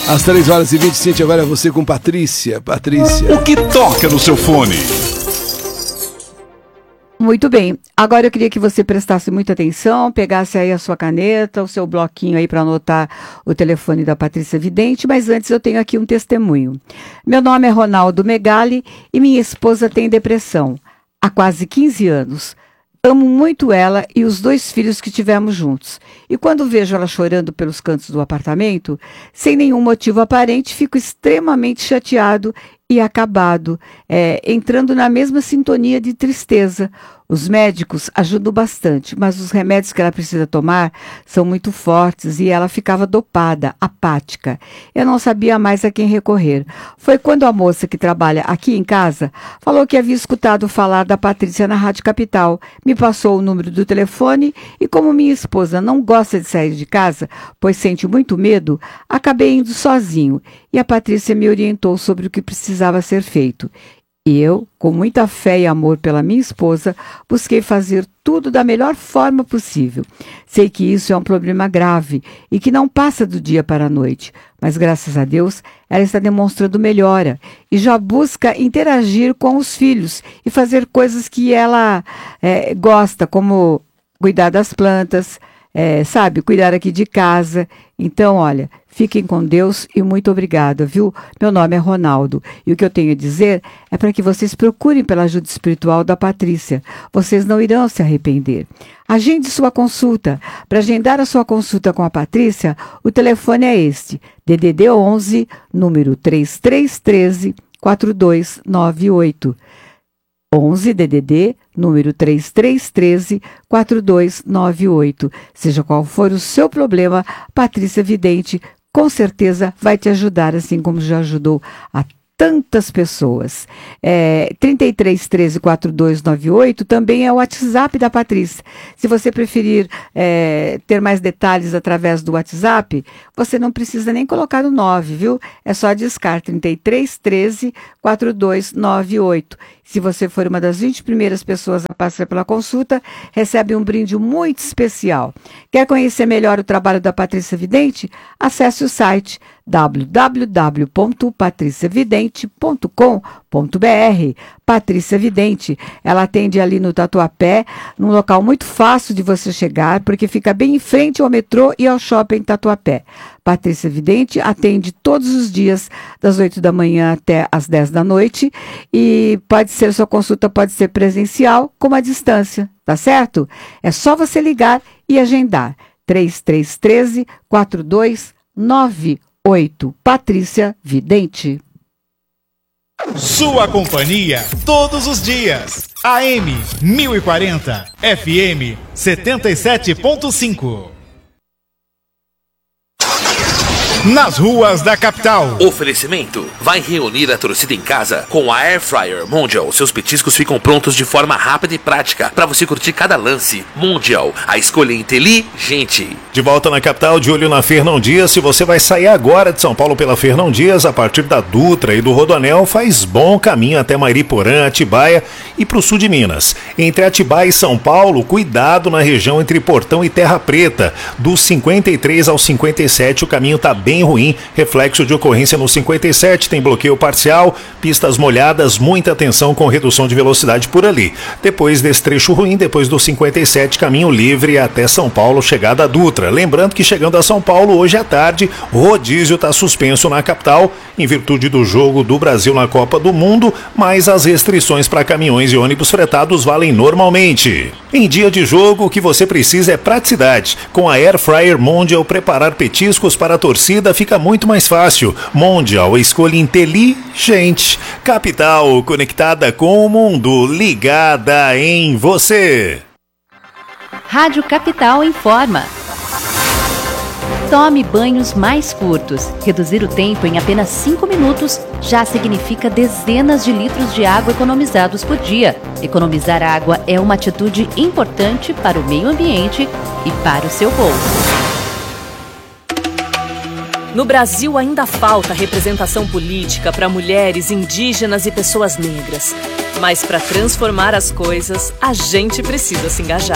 Às 3h20, agora é você com Patrícia. Patrícia. O que toca no seu fone? Muito bem. Agora eu queria que você prestasse muita atenção, pegasse aí a sua caneta, o seu bloquinho aí para anotar o telefone da Patrícia Vidente, mas antes eu tenho aqui um testemunho. Meu nome é Ronaldo Megali e minha esposa tem depressão há quase 15 anos. Amo muito ela e os 2 filhos que tivemos juntos. E quando vejo ela chorando pelos cantos do apartamento, sem nenhum motivo aparente, fico extremamente chateado e acabado, entrando na mesma sintonia de tristeza. Os médicos ajudam bastante, mas os remédios que ela precisa tomar são muito fortes e ela ficava dopada, apática. Eu não sabia mais a quem recorrer. Foi quando a moça que trabalha aqui em casa falou que havia escutado falar da Patrícia na Rádio Capital, me passou o número do telefone e como minha esposa não gosta de sair de casa, pois sente muito medo, acabei indo sozinho e a Patrícia me orientou sobre o que precisava ser feito. E eu, com muita fé e amor pela minha esposa, busquei fazer tudo da melhor forma possível. Sei que isso é um problema grave e que não passa do dia para a noite, mas graças a Deus ela está demonstrando melhora e já busca interagir com os filhos e fazer coisas que ela gosta, como cuidar das plantas, cuidar aqui de casa. Então, olha, fiquem com Deus e muito obrigada, viu? Meu nome é Ronaldo e o que eu tenho a dizer é para que vocês procurem pela ajuda espiritual da Patrícia. Vocês não irão se arrepender. Agende sua consulta. Para agendar a sua consulta com a Patrícia, o telefone é este, DDD 11, número 3313 4298. 11 DDD, número 3313 4298. Seja qual for o seu problema, Patrícia Vidente com certeza vai te ajudar, assim como já ajudou a tantas pessoas. 3313 4298 também é o WhatsApp da Patrícia. Se você preferir ter mais detalhes através do WhatsApp, você não precisa nem colocar o 9, viu? É só discar 3313 4298. Se você for uma das 20 primeiras pessoas a passar pela consulta, recebe um brinde muito especial. Quer conhecer melhor o trabalho da Patrícia Vidente? Acesse o site www.patriciavidente.com.br. Patrícia Vidente, ela atende ali no Tatuapé, num local muito fácil de você chegar, porque fica bem em frente ao metrô e ao shopping Tatuapé. Patrícia Vidente atende todos os dias, das 8 da manhã até as 10 da noite, e sua consulta pode ser presencial, como à distância, tá certo? É só você ligar e agendar. 3313 4298. Patrícia Vidente. Sua companhia todos os dias. AM 1040, FM 77.5. Nas ruas da capital. Oferecimento. Vai reunir a torcida em casa com a Air Fryer Mondial. Seus petiscos ficam prontos de forma rápida e prática para você curtir cada lance. Mondial, a escolha inteligente. De volta na capital, de olho na Fernão Dias. Se você vai sair agora de São Paulo pela Fernão Dias, a partir da Dutra e do Rodoanel, faz bom caminho até Mairiporã, Atibaia e para o sul de Minas. Entre Atibaia e São Paulo, cuidado na região entre Portão e Terra Preta. Dos 53 ao 57, o caminho está bem ruim, reflexo de ocorrência no 57, tem bloqueio parcial, pistas molhadas, muita atenção com redução de velocidade por ali. Depois desse trecho ruim, depois do 57, caminho livre até São Paulo, chegada a Dutra. Lembrando que chegando a São Paulo, hoje à tarde, rodízio está suspenso na capital, em virtude do jogo do Brasil na Copa do Mundo, mas as restrições para caminhões e ônibus fretados valem normalmente. Em dia de jogo, o que você precisa é praticidade. Com a Air Fryer Mondial, preparar petiscos para a torcida fica muito mais fácil. Mondial, escolha inteligente. Capital, conectada com o mundo, ligada em você. Rádio Capital informa. Tome banhos mais curtos. Reduzir o tempo em apenas 5 minutos já significa dezenas de litros de água economizados por dia. Economizar água é uma atitude importante para o meio ambiente e para o seu bolso. No Brasil ainda falta representação política para mulheres, indígenas e pessoas negras. Mas para transformar as coisas, a gente precisa se engajar.